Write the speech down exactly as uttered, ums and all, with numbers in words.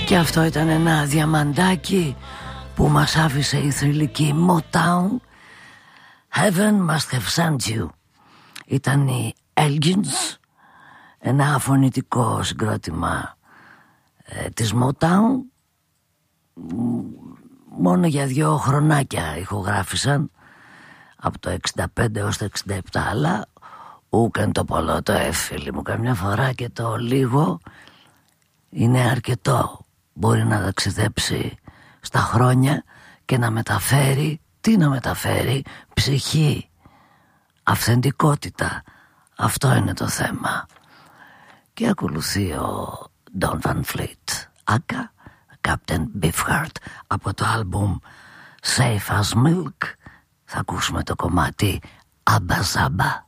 Και αυτό ήταν ένα διαμαντάκι που μας άφησε η θρυλική Motown. Heaven must have sent you. Ήταν οι Elgins, ένα φωνητικό συγκρότημα ε, της Motown. Μόνο για δύο χρονάκια ηχογράφησαν, από το εξήντα πέντε έως το εξήντα επτά, αλλά ούκαν το πολλό το έφυλοι μου. Καμιά φορά και το λίγο είναι αρκετό. Μπορεί να ταξιδέψει στα χρόνια και να μεταφέρει, τι να μεταφέρει, ψυχή, αυθεντικότητα. Αυτό είναι το θέμα. Και ακολουθεί ο Don Van Fleet, Άκα, Captain Beefheart, από το άλμπουμ Safe as Milk. Θα ακούσουμε το κομμάτι Abba Zaba.